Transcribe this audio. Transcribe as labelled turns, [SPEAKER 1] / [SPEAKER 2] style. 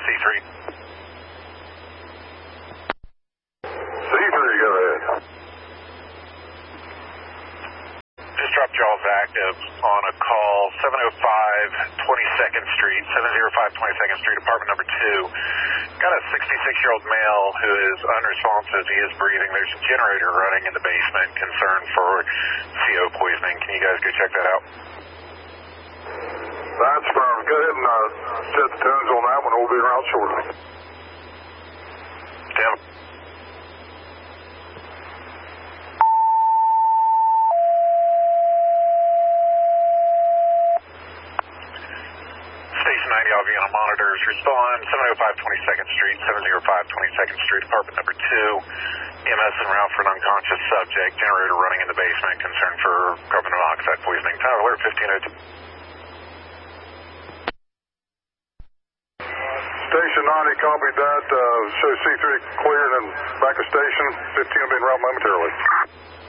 [SPEAKER 1] C3.
[SPEAKER 2] C3, go ahead.
[SPEAKER 1] Just dropped Jaws active on a call, 705 22nd Street, 705 22nd Street, apartment number 2. Got a 66-year-old male who is unresponsive. He is breathing. There's a generator running in the basement. Concern for CO poisoning. Can you guys go check that out?
[SPEAKER 2] That's firm. Go ahead and set the tunes on that one. We'll be around shortly.
[SPEAKER 1] Tim. Station 90 Aviana monitors. Respond 705 22nd Street, 705 22nd Street, apartment number 2. EMS en route for an unconscious subject. Generator running in the basement. Concern for carbon monoxide poisoning. Time alert 1502.
[SPEAKER 2] Station 90, copied that. Show C3 cleared and back to station. 15 will be en route momentarily.